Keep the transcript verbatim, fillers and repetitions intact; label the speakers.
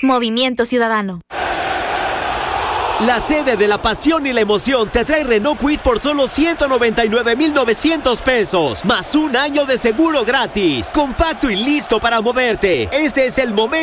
Speaker 1: Movimiento Ciudadano.
Speaker 2: La sede de la pasión y la emoción te trae Renault Kwid por solo ciento noventa y nueve mil novecientos pesos, más un año de seguro gratis. Compacto y listo para moverte. Este es el momento.